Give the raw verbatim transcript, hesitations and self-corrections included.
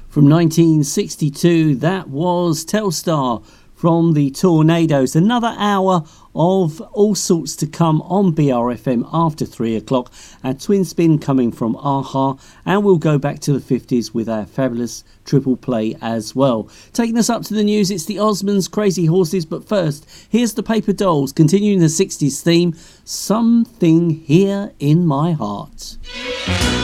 From nineteen sixty-two, that was Telstar from the Tornadoes. Another hour of all sorts to come on B R F M after three o'clock. Our twin spin coming from a-ha, and we'll go back to the fifties with our fabulous triple play as well. Taking us up to the news, it's the Osmonds, Crazy Horses, but first, here's the Paper Dolls, continuing the sixties theme, Something Here in My Heart.